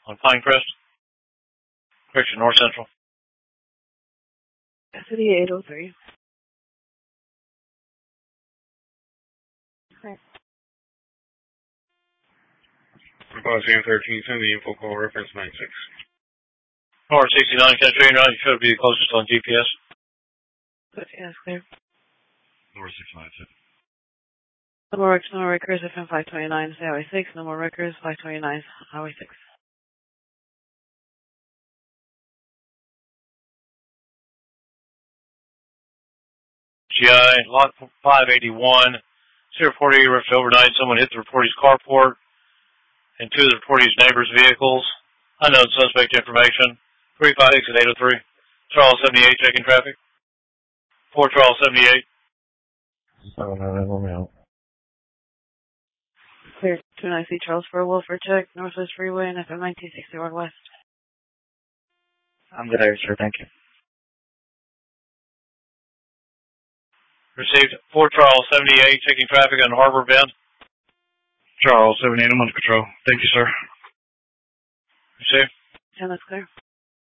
on Pinecrest. Correction, North Central. City 803. Okay. Caucasian 13, send the info call reference 96. North 69, Country Route, you should be the closest on GPS. Good, yeah, that's clear. North 697. No more wreckers, FM 529, Highway 6. No more wreckers, 529, Highway 6. GI, lot 581, 040 ripped overnight. Someone hit the reportee's carport and two of the reportee's neighbors' vehicles. Unknown suspect information. 356 at 803. Charles 78, checking traffic. 4 Charles 78. Clear 290 Charles for a Wilford check, Northwest Freeway and FM 1961 West. I'm good, sir. Thank you. Received 4 Charles 78, checking traffic on Harbor Bend. Charles 78, I'm under control. Thank you, sir. Received. 10, that's clear.